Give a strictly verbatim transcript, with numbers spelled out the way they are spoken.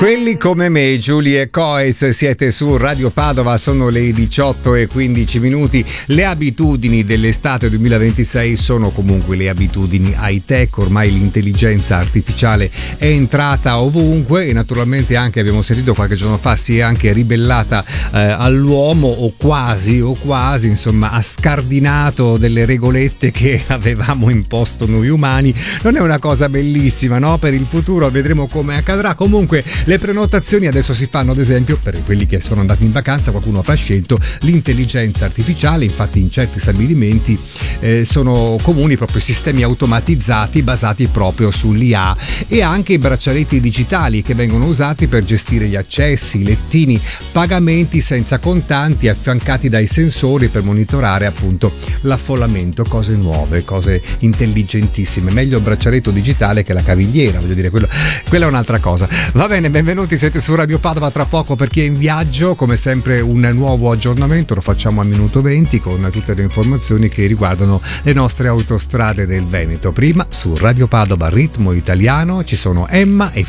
Quelli come me, Giulia e Coez, siete su Radio Padova, sono le diciotto e quindici minuti. Le abitudini dell'estate duemilaventisei sono comunque le abitudini high tech, ormai l'intelligenza artificiale è entrata ovunque e naturalmente anche, abbiamo sentito qualche giorno fa, si è anche ribellata eh, all'uomo o quasi, o quasi, insomma ha scardinato delle regolette che avevamo imposto noi umani. Non è una cosa bellissima, no? Per il futuro vedremo come accadrà. Comunque le prenotazioni adesso si fanno, ad esempio, per quelli che sono andati in vacanza, qualcuno avrà scelto l'intelligenza artificiale. Infatti in certi stabilimenti eh, sono comuni proprio sistemi automatizzati basati proprio sull'I A, e anche i braccialetti digitali che vengono usati per gestire gli accessi, i lettini, pagamenti senza contanti, affiancati dai sensori per monitorare appunto l'affollamento. Cose nuove, cose intelligentissime. Meglio il braccialetto digitale che la cavigliera, voglio dire, quello, quella è un'altra cosa. Va bene, benvenuti, siete su Radio Padova. Tra poco, per chi è in viaggio, come sempre un nuovo aggiornamento, lo facciamo a minuto venti con tutte le informazioni che riguardano le nostre autostrade del Veneto. Prima su Radio Padova Ritmo Italiano ci sono Emma e